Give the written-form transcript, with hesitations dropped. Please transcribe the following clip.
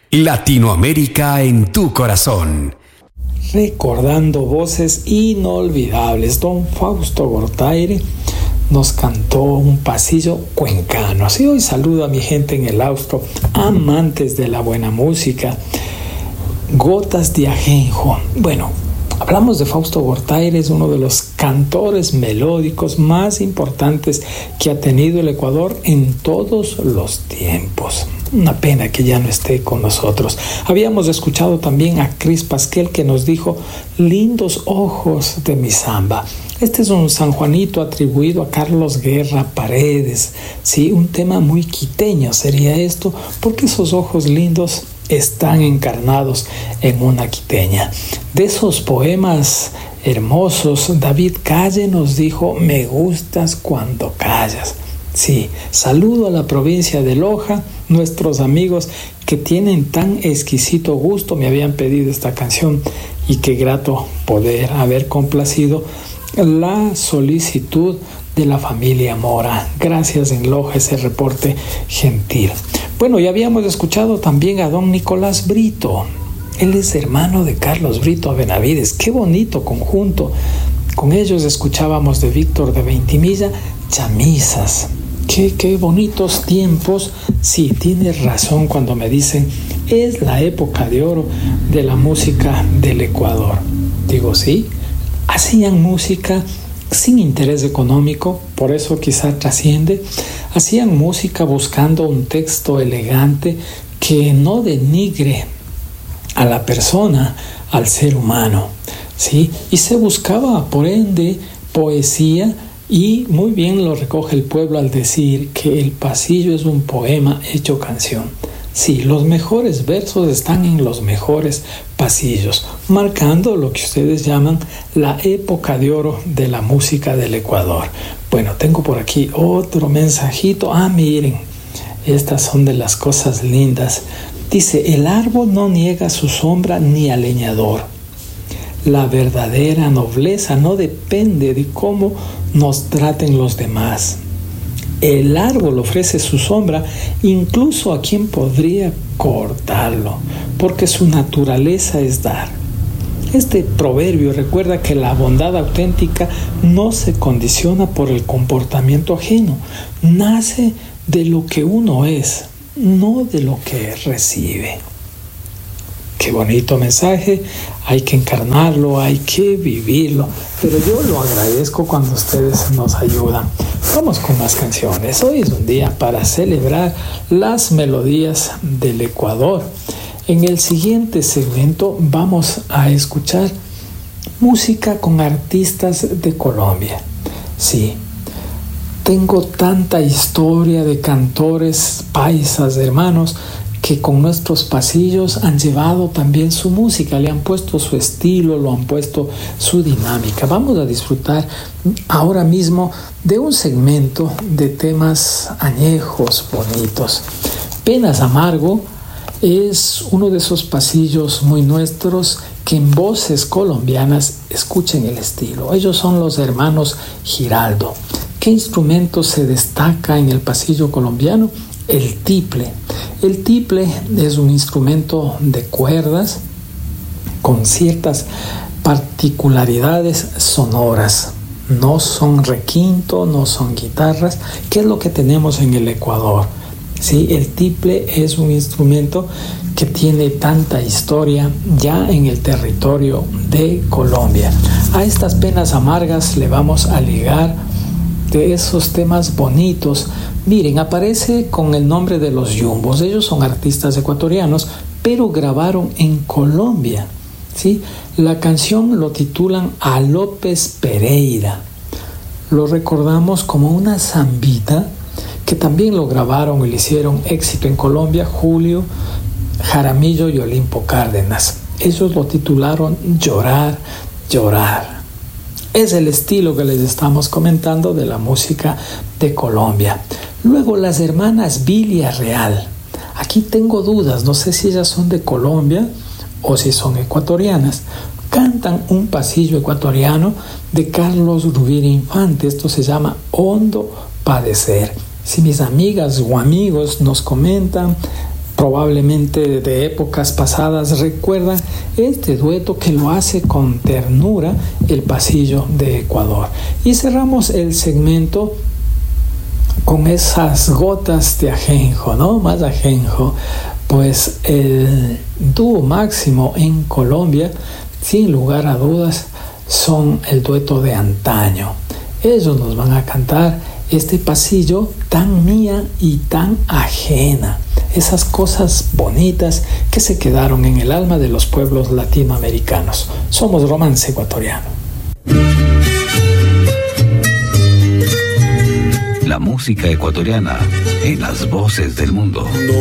Latinoamérica en tu corazón. Recordando voces inolvidables, don Fausto Gortaire nos cantó un pasillo cuencano. Así hoy saludo a mi gente en el austro, amantes de la buena música. Gotas de ajenjo. Bueno, hablamos de Fausto Gortaire, es uno de los cantores melódicos más importantes que ha tenido el Ecuador en todos los tiempos. Una pena que ya no esté con nosotros. Habíamos escuchado también a Cris Pasquel, que nos dijo lindos ojos de mi samba. Este es un sanjuanito atribuido a Carlos Guerra Paredes. Sí, un tema muy quiteño sería esto, porque esos ojos lindos están encarnados en una quiteña. De esos poemas hermosos, David Calle nos dijo: me gustas cuando callas. Sí, saludo a la provincia de Loja, nuestros amigos que tienen tan exquisito gusto. Me habían pedido esta canción y qué grato poder haber complacido la solicitud de la familia Mora. Gracias en Loja, ese reporte gentil. Bueno, ya habíamos escuchado también a don Nicolás Brito. Él es hermano de Carlos Brito Benavides. Qué bonito conjunto. Con ellos escuchábamos de Víctor de Veintimilla, Chamisas. Qué bonitos tiempos. Sí, tienes razón cuando me dicen es la época de oro de la música del Ecuador. Digo, sí, hacían música sin interés económico, por eso quizá trasciende. Hacían música buscando un texto elegante que no denigre a la persona, al ser humano, ¿sí? Y se buscaba, por ende, poesía. Y muy bien lo recoge el pueblo al decir que el pasillo es un poema hecho canción. Sí, los mejores versos están en los mejores pasillos, marcando lo que ustedes llaman la época de oro de la música del Ecuador. Bueno, tengo por aquí otro mensajito. Miren, estas son de las cosas lindas. Dice: el árbol no niega su sombra ni al leñador. La verdadera nobleza no depende de cómo nos traten los demás. El árbol ofrece su sombra incluso a quien podría cortarlo, porque su naturaleza es dar. Este proverbio recuerda que la bondad auténtica no se condiciona por el comportamiento ajeno, nace de lo que uno es, no de lo que recibe. Qué bonito mensaje, hay que encarnarlo, hay que vivirlo, pero yo lo agradezco cuando ustedes nos ayudan. Vamos con más canciones. Hoy es un día para celebrar las melodías del Ecuador. En el siguiente segmento vamos a escuchar música con artistas de Colombia. Sí, tengo tanta historia de cantores paisas, hermanos, que con nuestros pasillos han llevado también su música, le han puesto su estilo, lo han puesto su dinámica. Vamos a disfrutar ahora mismo de un segmento de temas añejos, bonitos. Penas Amargo es uno de esos pasillos muy nuestros que en voces colombianas escuchen el estilo. Ellos son los hermanos Giraldo. ¿Qué instrumento se destaca en el pasillo colombiano? El tiple. El tiple es un instrumento de cuerdas con ciertas particularidades sonoras. No son requinto, no son guitarras, que es lo que tenemos en el Ecuador. Sí, el tiple es un instrumento que tiene tanta historia ya en el territorio de Colombia. A estas penas amargas le vamos a ligar de esos temas bonitos. Miren, aparece con el nombre de los Yumbos. Ellos son artistas ecuatorianos, pero grabaron en Colombia, ¿sí? La canción lo titulan A López Pereira. Lo recordamos como una zambita que también lo grabaron y le hicieron éxito en Colombia Julio Jaramillo y Olimpo Cárdenas. Ellos lo titularon Llorar, Llorar. Es el estilo que les estamos comentando de la música de Colombia. Luego las hermanas Villarreal. Aquí tengo dudas, no sé si ellas son de Colombia o si son ecuatorianas. Cantan un pasillo ecuatoriano de Carlos Rubira Infante. Esto se llama Hondo Padecer. Si mis amigas o amigos nos comentan, probablemente de épocas pasadas recuerdan este dueto que lo hace con ternura el Pasillo de Ecuador. Y cerramos el segmento con esas gotas de ajenjo, ¿no? Más ajenjo, pues el dúo máximo en Colombia, sin lugar a dudas, son el dueto de antaño. Ellos nos van a cantar este pasillo tan mía y tan ajena, esas cosas bonitas que se quedaron en el alma de los pueblos latinoamericanos. Somos Romance Ecuatoriano. La música ecuatoriana en las voces del mundo.